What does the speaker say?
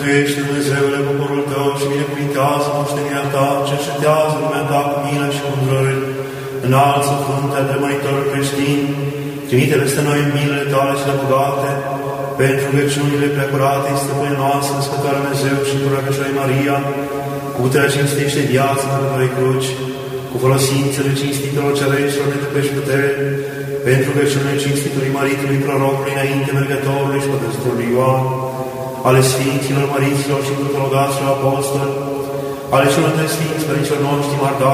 Ești Dumnezeule, poporul Tău și binecuvintează moștenirea Ta, cercetează lumea Ta cu milă și cu îndurări, înalță fruntea premăritorilor creștini, trimite peste noi milele Tale și de bogate, pentru rugăciunile preacurate, stăpâne noastră, Născătoarea Dumnezeu și Pură Căcioarei Maria, cu puterea cinstește viața Mântuitorului Cruci, cu folosințele cinstitelor cereștilor de tăpești putere, pentru rugăciunile cinstitului Maritului Prorocului înainte mergătorului și pătăstorului Ioan, ale Sfinților, Măriților și Protologaților Apostoli, ale celor de Sfinți Părinților noștri,